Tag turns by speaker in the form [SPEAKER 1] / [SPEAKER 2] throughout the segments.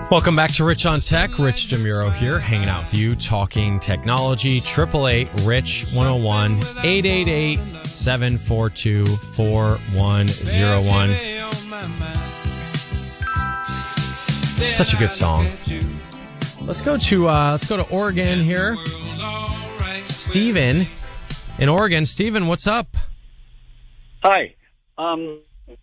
[SPEAKER 1] Welcome back to Rich on Tech. Rich DeMuro here, hanging out with you, talking technology. 888-RICH-101, 888-742-4101. Such a good song. Let's go to Oregon here. Steven in Oregon. Steven, what's up?
[SPEAKER 2] Hi. I'm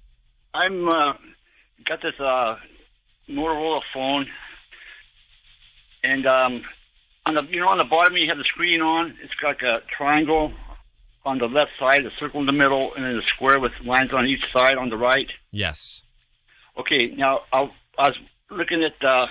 [SPEAKER 2] got this Motorola phone, and on the bottom you have the screen on. It's got a triangle on the left side, a circle in the middle, and then a square with lines on each side on the right.
[SPEAKER 1] Yes.
[SPEAKER 2] Okay. Now I was looking at the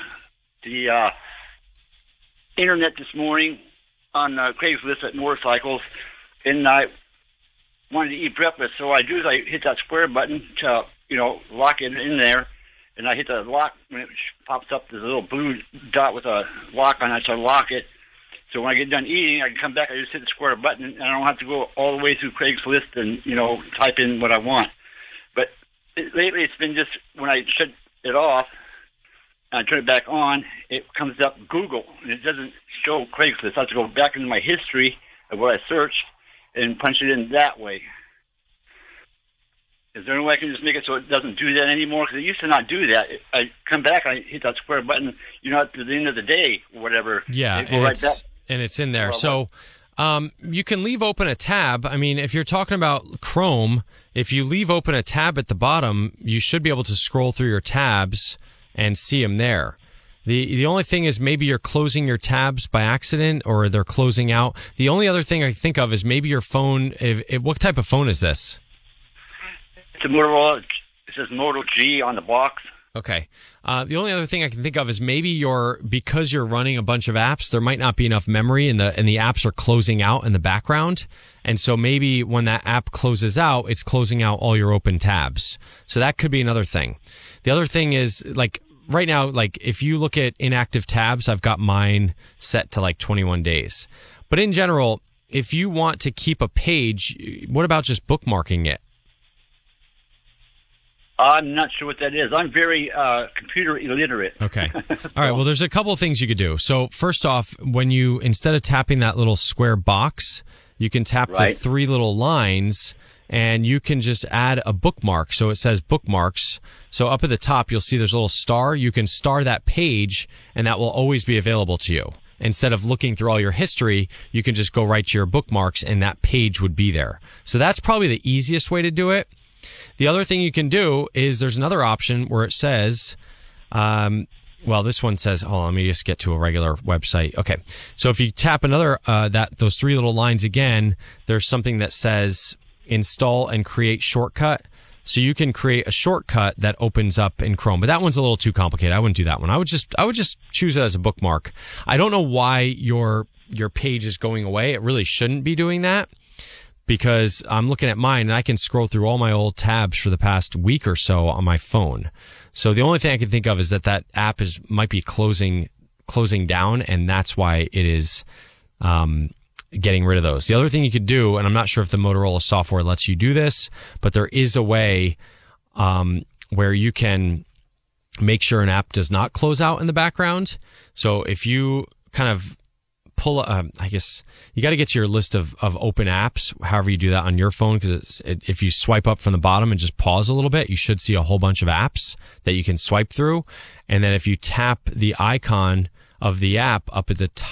[SPEAKER 2] internet this morning on Craigslist at motorcycles, and I wanted to eat breakfast. So what I do is I hit that square button to lock it in there. And I hit the lock, and it pops up this little blue dot with a lock on it, so I lock it. So when I get done eating, I can come back, I just hit the square button, and I don't have to go all the way through Craigslist and, type in what I want. But lately it's been just, when I shut it off and I turn it back on, it comes up Google, and it doesn't show Craigslist. I have to go back into my history of what I searched and punch it in that way. Is there any way I can just make it so it doesn't do that anymore? Because it used to not do that. I come back, I hit that square button, at the end of the day, or whatever.
[SPEAKER 1] Yeah, and it's in there. So you can leave open a tab. I mean, if you're talking about Chrome, if you leave open a tab at the bottom, you should be able to scroll through your tabs and see them there. The only thing is maybe you're closing your tabs by accident, or they're closing out. The only other thing I think of is maybe your phone. What type of phone is this?
[SPEAKER 2] It's a Motorola. It says Moto G on the box.
[SPEAKER 1] Okay. The only other thing I can think of is maybe because you're running a bunch of apps, there might not be enough memory, and the apps are closing out in the background. And so maybe when that app closes out, it's closing out all your open tabs. So that could be another thing. The other thing is, right now, if you look at inactive tabs, I've got mine set to 21 days. But in general, if you want to keep a page, what about just bookmarking it?
[SPEAKER 2] I'm not sure what that is. I'm very computer illiterate.
[SPEAKER 1] Okay. All right. Well, there's a couple of things you could do. So first off, instead of tapping that little square box, you can tap the three little lines, and you can just add a bookmark. So it says bookmarks. So up at the top, you'll see there's a little star. You can star that page, and that will always be available to you. Instead of looking through all your history, you can just go right to your bookmarks, and that page would be there. So that's probably the easiest way to do it. The other thing you can do is there's another option where it says, this one says, let me just get to a regular website. Okay. So if you tap another, those three little lines again, there's something that says install and create shortcut. So you can create a shortcut that opens up in Chrome, but that one's a little too complicated. I wouldn't do that one. I would just choose it as a bookmark. I don't know why your page is going away. It really shouldn't be doing that, because I'm looking at mine and I can scroll through all my old tabs for the past week or so on my phone. So the only thing I can think of is that app might be closing down, and that's why it is getting rid of those. The other thing you could do, and I'm not sure if the Motorola software lets you do this, but there is a way where you can make sure an app does not close out in the background. So if you kind of I guess you got to get to your list of open apps, however you do that on your phone, because if you swipe up from the bottom and just pause a little bit, you should see a whole bunch of apps that you can swipe through. And then if you tap the icon of the app up at the top,